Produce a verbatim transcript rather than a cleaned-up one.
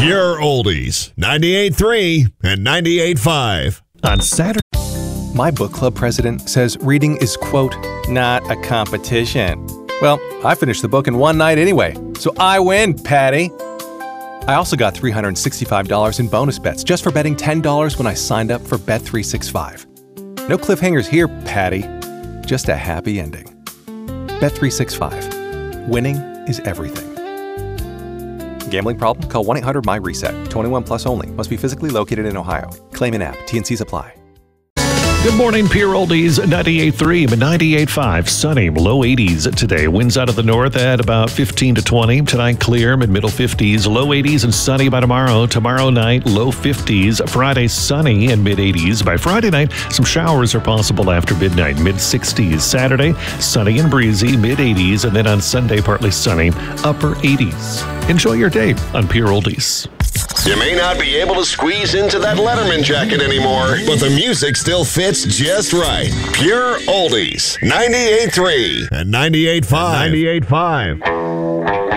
Pure Oldies, ninety-eight point three and ninety-eight point five. On Saturday. My book club president says reading is, quote, not a competition. Well, I finished the book in one night anyway, so I win, Patty. I also got three hundred sixty-five dollars in bonus bets just for betting ten dollars when I signed up for Bet three sixty-five. No cliffhangers here, Patty. Just a happy ending. Bet three sixty-five. Winning is everything. Gambling problem? Call one eight hundred M Y reset. twenty-one plus only. Must be physically located in Ohio. Claim in app. T N Cs apply. Good morning, Pure Oldies, ninety-eight point three, ninety-eight point five. Sunny, low eighties today. Winds out of the north at about fifteen to twenty. Tonight, clear, mid-middle fifties. Low eighties and sunny by tomorrow. Tomorrow night, low fifties. Friday, sunny and mid-eighties. By Friday night, some showers are possible after midnight, mid-sixties. Saturday, sunny and breezy, mid-eighties. And then on Sunday, partly sunny, upper eighties. Enjoy your day on Pure Oldies. You may not be able to squeeze into that Letterman jacket anymore, but the music still fits just right. Pure Oldies, ninety-eight point three and ninety-eight point five. ninety-eight point five.